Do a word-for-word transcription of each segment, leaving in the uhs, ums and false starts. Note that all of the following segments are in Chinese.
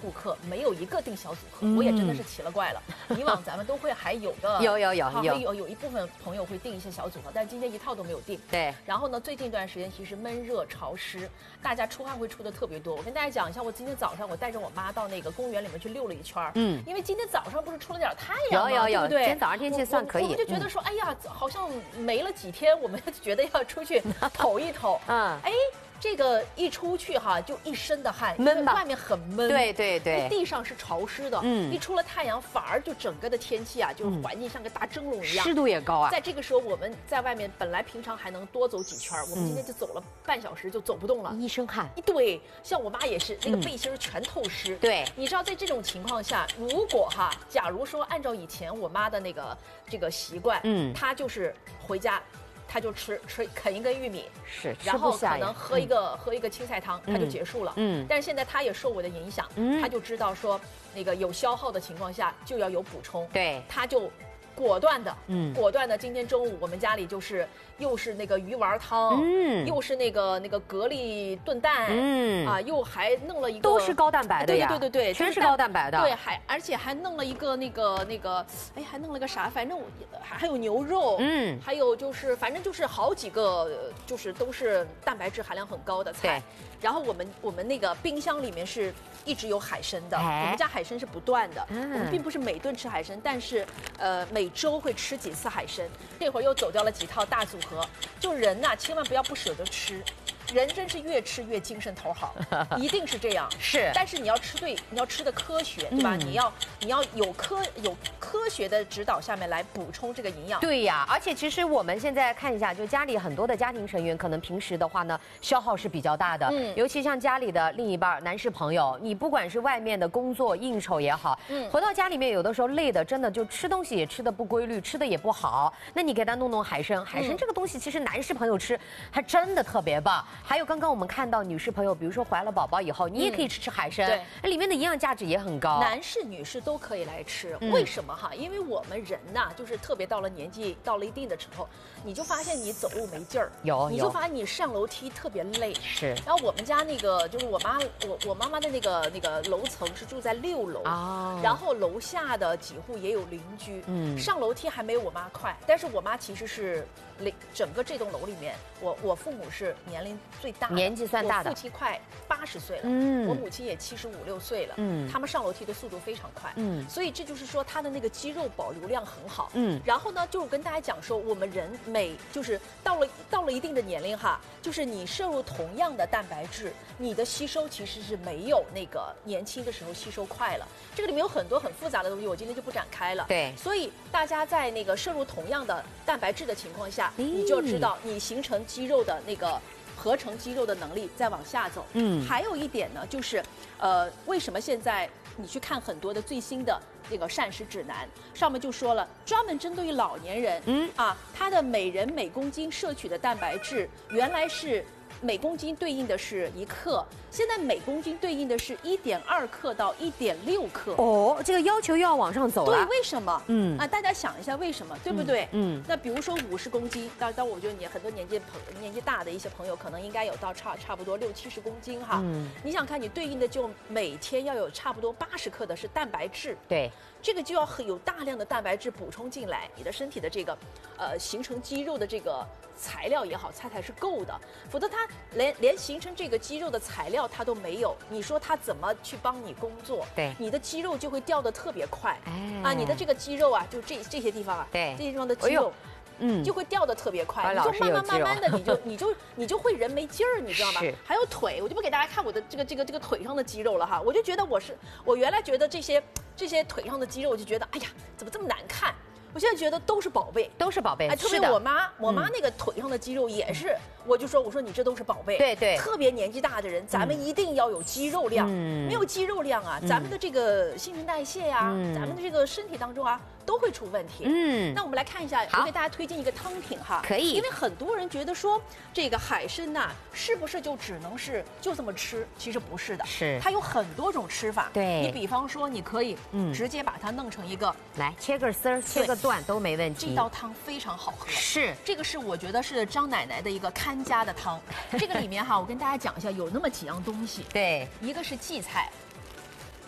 顾客没有一个订小组合，嗯、我也真的是奇了怪了。以往咱们都会还有的， 有有有有有有一部分朋友会订一些小组合，但今天一套都没有订。 对。 然后呢，最近一段时间其实闷热潮湿，大家出汗会出的特别多。我跟大家讲一下，我今天早上我带着我妈到那个公园里面去溜了一圈，嗯，因为今天早上不是出了点太阳吗？ 有有有， 对不对？ 今天早上天气算可以。 我们就觉得说，嗯、哎呀，好像没了几天，我们觉得要出去透一透。嗯，哎。这个一出去哈，就一身的汗， 闷吧， 外面很闷， 对对对， 地上是潮湿的，嗯，一出了太阳，反而就整个的天气啊，就是环境像个大蒸笼一样， 湿度也高啊。 在这个时候，我们在外面本来平常还能多走几圈，我们今天就走了半小时就走不动了， 一身汗。 对，像我妈也是，那个背心全透湿。 对， 你知道在这种情况下，如果哈，假如说按照以前我妈的那个这个习惯，嗯，她就是回家。他就吃吃啃一根玉米， 是， 然后可能喝一个、嗯、喝一个青菜汤，他就结束了。嗯，但是现在他也受我的影响，嗯，他就知道说那个有消耗的情况下就要有补充， 对， 他就果断的，嗯，果断的。今天中午我们家里就是又是那个鱼丸汤，嗯，又是那个那个蛤蜊炖蛋，嗯啊，又还弄了一个都是高蛋白的呀， 对对对对， 全是高蛋白的， 对，还而且还弄了一个那个那个，哎，还弄了个啥？反正我还还有牛肉，嗯，还有就是反正就是好几个，就是都是蛋白质含量很高的菜。然后我们我们那个冰箱里面是一直有海参的，我们家海参是不断的，我们并不是每顿吃海参，但是呃每周会吃几次海参。这会儿又走掉了几套大组合，就人呐、啊，千万不要不舍得吃。人真是越吃越精神头好，一定是这样。 是， 但是你要吃对，你要吃的科学，对吧？嗯、你要你要有科有科学的指导下面来补充这个营养。 对呀，而且其实我们现在看一下，就家里很多的家庭成员，可能平时的话呢，消耗是比较大的。嗯，尤其像家里的另一半男士朋友，你不管是外面的工作应酬也好，嗯，回到家里面有的时候累的，真的就吃东西也吃的不规律，吃的也不好。那你给他弄弄海参，海参这个东西其实男士朋友吃还真的特别棒。还有刚刚我们看到女士朋友，比如说怀了宝宝以后，你也可以吃吃海参，对，里面的营养价值也很高。 男士、女士都可以来吃，嗯、为什么哈？因为我们人呐，就是特别到了年纪，到了一定的时候，你就发现你走路没劲儿， 有， 你就发现你上楼梯特别累。 是。 然后我们家那个就是我妈，我我妈妈的那个那个楼层是住在六楼啊，然后楼下的几户也有邻居，嗯，上楼梯还没有我妈快，但是我妈其实是整个这栋楼里面，我我父母是年龄最大的， 年纪算大的， 我父亲快八十岁了，嗯，我母亲也七十五六岁了，嗯，他们上楼梯的速度非常快，嗯，所以这就是说他的那个肌肉保留量很好，嗯，然后呢，就跟大家讲说，我们人每就是到了到了一定的年龄哈，就是你摄入同样的蛋白质，你的吸收其实是没有那个年轻的时候吸收快了。这个里面有很多很复杂的东西，我今天就不展开了。 对， 所以大家在那个摄入同样的蛋白质的情况下，你就知道你形成肌肉的那个合成肌肉的能力再往下走。嗯，还有一点呢，就是，呃，为什么现在你去看很多的最新的那个膳食指南，上面就说了，专门针对于老年人，嗯啊，他的每人每公斤摄取的蛋白质原来是每公斤对应的是一克，现在每公斤对应的是一点二克到一点六克。 哦，这个要求又要往上走了。 对，为什么？嗯啊，大家想一下为什么，对不对？嗯，嗯那比如说五十公斤，当当我觉得你很多年纪朋年纪大的一些朋友，可能应该有到差差不多六七十公斤哈。嗯，你想看你对应的就每天要有差不多八十克的是蛋白质。 对， 这个就要有大量的蛋白质补充进来，你的身体的这个，呃，形成肌肉的这个材料也好，它才是够的，否则它连连形成这个肌肉的材料它都没有，你说它怎么去帮你工作？ 对， 你的肌肉就会掉得特别快，哎，啊，你的这个肌肉啊，就这这些地方啊， 对， 这些地方的肌肉。哎嗯，就会掉得特别快，你就慢慢慢慢的，你就你就你就会人没劲儿，你知道吗？还有腿，我就不给大家看我的这个这个这个腿上的肌肉了哈，我就觉得我是我原来觉得这些这些腿上的肌肉，我就觉得哎呀，怎么这么难看？我现在觉得都是宝贝， 都是宝贝。 哎，特别我妈，我妈那个腿上的肌肉也是，我就说我说你这都是宝贝。 对对， 特别年纪大的人，咱们一定要有肌肉量，没有肌肉量啊，咱们的这个新陈代谢呀，咱们的这个身体当中啊。都会出问题。嗯，那我们来看一下，我给大家推荐一个汤品哈， 可以。 因为很多人觉得说这个海参呐，是不是就只能是就这么吃？其实不是的， 是它有很多种吃法。 对， 你比方说，你可以嗯直接把它弄成一个， 来切个丝儿，切个段都没问题。 这道汤非常好喝， 是这个是我觉得是张奶奶的一个看家的汤。这个里面哈，我跟大家讲一下，有那么几样东西。 对， 一个是荠菜。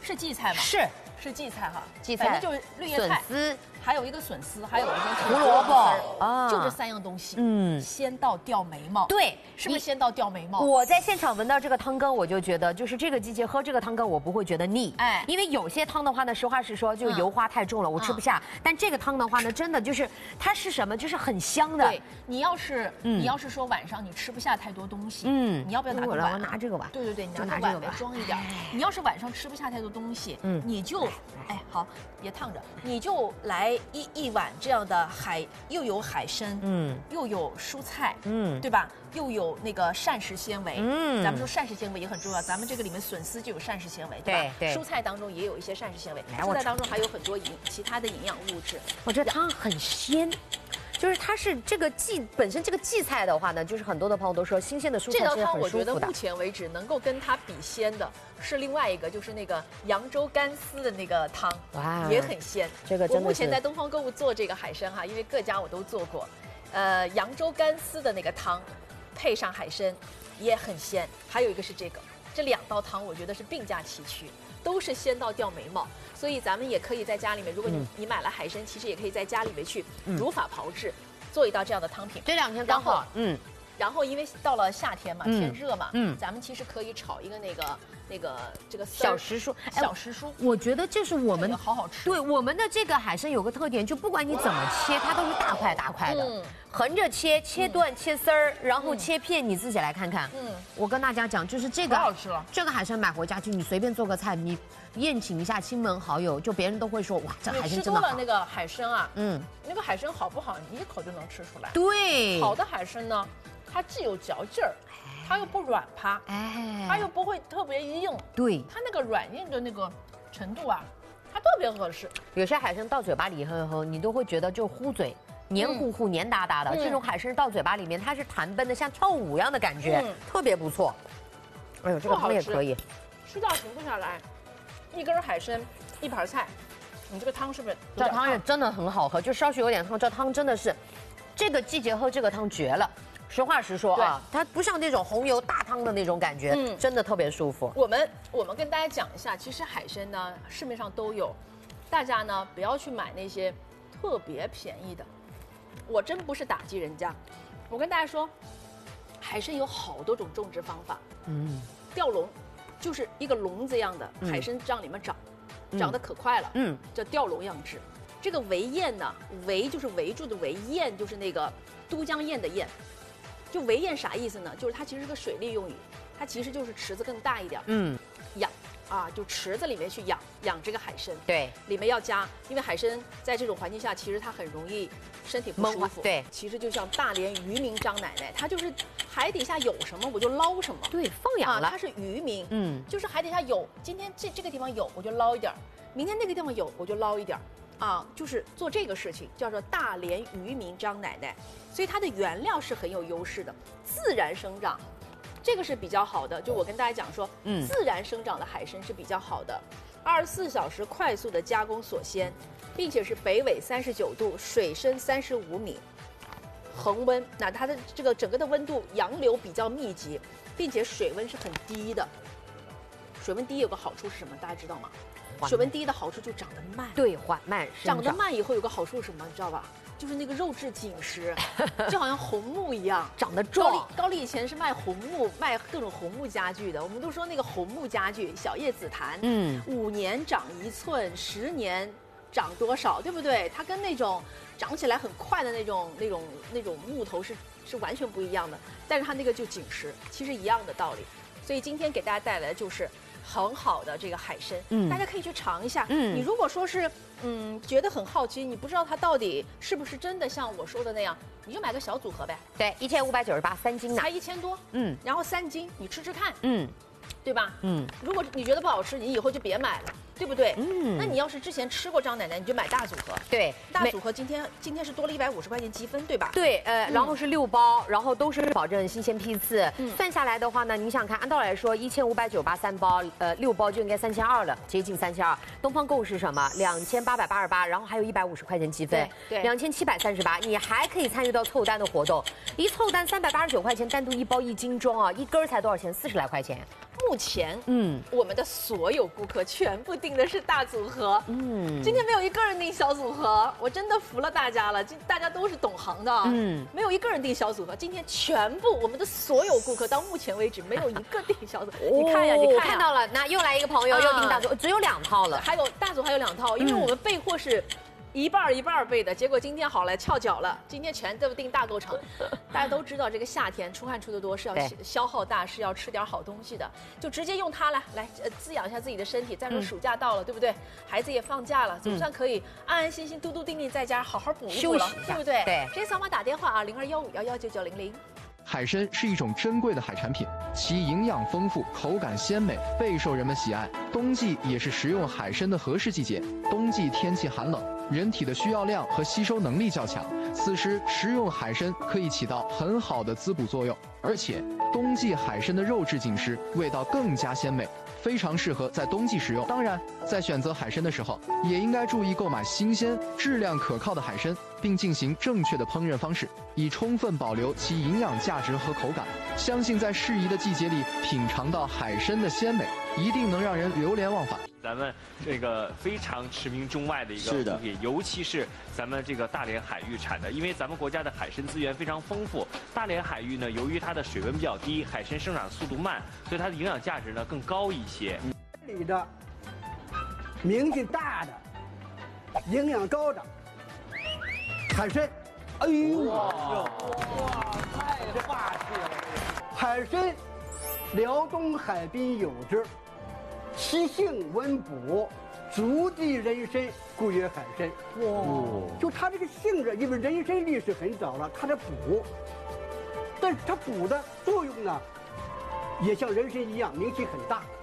是荠菜吗？ 是是荠菜哈， 荠菜反正就是绿叶菜、 笋丝， 还有一个笋丝，还有一个胡萝卜啊，就这三样东西。嗯，鲜到掉眉毛。 对， 是不是鲜到掉眉毛？ 我在现场闻到这个汤羹，我就觉得，就是这个季节喝这个汤羹，我不会觉得腻。哎，因为有些汤的话呢，实话实说，就油花太重了，我吃不下。但这个汤的话呢，真的就是它是什么？就是很香的。 对，你要是你要是说晚上你吃不下太多东西，嗯，你要不要拿个碗？ 我拿这个碗。 对对对，你拿个碗来装一点。你要是晚上吃不下太多东西，嗯，你就，哎，好，别烫着，你就来一一碗这样的海，又有海参，嗯，又有蔬菜，嗯，对吧？又有那个膳食纤维，嗯，咱们说膳食纤维也很重要，咱们这个里面笋丝就有膳食纤维，对吧？对，蔬菜当中也有一些膳食纤维，蔬菜当中还有很多营其他的营养物质。 我这汤很鲜。就是它是这个荠本身这个荠菜的话呢，就是很多的朋友都说新鲜的蔬菜是很舒服的。 这道汤我觉得目前为止能够跟它比鲜的是另外一个，就是那个扬州干丝的那个汤，哇，也很鲜。 这个真的是。 我目前在东方购物做这个海参哈，因为各家我都做过，呃，扬州干丝的那个汤，配上海参也很鲜。还有一个是这个，这两道汤我觉得是并驾齐驱，都是鲜到掉眉毛。所以咱们也可以在家里面，如果你、嗯、你买了海参，其实也可以在家里面去如法炮制，嗯、做一道这样的汤品。 这两天刚好，嗯， 然后因为到了夏天嘛，天热嘛，嗯，咱们其实可以炒一个那个那个这个小时蔬， 小时蔬。 我觉得这是我们好好吃。 对，我们的这个海参有个特点，就不管你怎么切，它都是大块大块的。嗯，横着切、切段、切丝儿，然后切片，你自己来看看。嗯，我跟大家讲，就是这个， 好吃了。 这个海参买回家去，你随便做个菜，你宴请一下亲朋好友，就别人都会说哇，这海参真的好。 吃多了那个海参啊，嗯，那个海参好不好，你一口就能吃出来。 对， 好的海参呢，它既有嚼劲儿，它又不软趴，哎，它又不会特别硬。 对， 它那个软硬的那个程度啊，它特别合适。 有些海参到嘴巴里以后，你都会觉得就糊嘴。黏糊糊、黏哒哒的，嗯、这种海参到嘴巴里面，它是弹奔的，像跳舞一样的感觉，嗯、特别不错。哎呦，这个汤也可以， 吃到停不下来。一根海参，一盘菜，你这个汤是不是？ 这汤也真的很好喝，就稍许有点汤，这汤真的是，这个季节喝这个汤绝了。实话实说啊，它不像那种红油大汤的那种感觉，嗯，真的特别舒服。 我们我们跟大家讲一下，其实海参呢市面上都有，大家呢不要去买那些特别便宜的。我真不是打击人家，我跟大家说，海参有好多种种植方法。嗯，吊笼就是一个笼子一样的海参这样里面长，嗯、长得可快了。嗯，叫吊笼养殖。这个围堰呢，围就是围住的围，堰就是那个都江堰的堰。就围堰啥意思呢？就是它其实是个水利用语，它其实就是池子更大一点。嗯，养。啊，就池子里面去养养这个海参， 对， 里面要加，因为海参在这种环境下，其实它很容易身体不舒服， 对， 其实就像大连渔民张奶奶，她就是海底下有什么我就捞什么， 对，放养了， 啊，她是渔民，嗯，就是海底下有，今天这这个地方有我就捞一点，明天那个地方有我就捞一点，啊，就是做这个事情，叫做大连渔民张奶奶，所以它的原料是很有优势的，自然生长。这个是比较好的，就我跟大家讲说，嗯，自然生长的海参是比较好的，二十四小时快速的加工锁鲜，并且是北纬三十九度，水深三十五米，恒温，那它的这个整个的温度洋流比较密集，并且水温是很低的。水温低有个好处是什么？大家知道吗？水温低的好处就长得慢， 对，缓慢长得慢以后有个好处是什么？你知道吧？就是那个肉质紧实，就好像红木一样， 长得壮。 高丽高丽以前是卖红木，卖各种红木家具的。我们都说那个红木家具，小叶紫檀，嗯，五年长一寸，十年长多少，对不对？它跟那种长起来很快的那种、那种、那种木头是是完全不一样的。但是它那个就紧实，其实一样的道理。所以今天给大家带来的就是很好的这个海参，嗯，大家可以去尝一下。嗯，你如果说是嗯觉得很好奇，你不知道它到底是不是真的像我说的那样，你就买个小组合呗。 对，一千五百九十八三斤呢， 才一千多。嗯，然后三斤你吃吃看。嗯，对吧？ 嗯， 如果你觉得不好吃，你以后就别买了。对不对？嗯，那你要是之前吃过张奶奶，你就买大组合。 对， 大组合今天今天是多了一百五十块钱积分，对吧？ 对，呃，然后是六包，然后都是保证新鲜批次。嗯，算下来的话呢，你想看，按道理来说，一千五百九十八三包，呃，六包就应该三千二了，接近三千二。东方购物是什么？两千八百八十八，然后还有一百五十块钱积分， 对， 两千七百三十八，你还可以参与到凑单的活动。一凑单三百八十九块钱，单独一包一斤装啊，一根才多少钱？四十来块钱。 目前，嗯，我们的所有顾客全部订的是大组合，嗯，今天没有一个人订小组合，我真的服了大家了，今大家都是懂行的，嗯，没有一个人订小组合，今天全部我们的所有顾客到目前为止没有一个订小组合，你看呀，你看呀， 看到了，那又来一个朋友又订大组，只有两套了， 还有大组还有两套，因为我们备货是。一半一半备的，结果今天好了，翘脚了。今天全都订大购场。大家都知道，这个夏天出汗出得多是要消耗大，是要吃点好东西的，就直接用它来来呃滋养一下自己的身体。再说暑假到了，对不对？孩子也放假了，总算可以安安心心、嘟嘟定定在家好好补一补了，对不对？对。直接扫码打电话啊，零二幺五幺幺九九零零。 海参是一种珍贵的海产品，其营养丰富，口感鲜美，备受人们喜爱。冬季也是食用海参的合适季节。冬季天气寒冷，人体的需要量和吸收能力较强，此时食用海参可以起到很好的滋补作用。而且，冬季海参的肉质紧实，味道更加鲜美，非常适合在冬季食用。当然，在选择海参的时候，也应该注意购买新鲜、质量可靠的海参，并进行正确的烹饪方式，以充分保留其营养价值和口感。相信在适宜的季节里品尝到海参的鲜美，一定能让人流连忘返。 咱们这个非常驰名中外的一个物品，尤其是咱们这个大连海域产的，因为咱们国家的海参资源非常丰富。大连海域呢，由于它的水温比较低，海参生长速度慢，所以它的营养价值呢更高一些。 里的名气大的、营养高的海参，哎呦，哇，太霸气了！海参，辽东海滨有之。其性温补，足地人参，故曰海参。哇！就它这个性质，因为人参历史很早了，它的补，但是它补的作用呢，也像人参一样，名气很大。